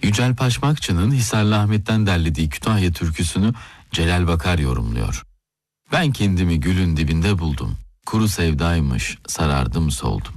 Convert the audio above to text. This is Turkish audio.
Yücel Paşmakçı'nın Hisarlı Ahmet'ten derlediği Kütahya türküsünü Celal Bakar yorumluyor. Ben kendimi gülün dibinde buldum. Kuru sevdaymış, sarardım soldum.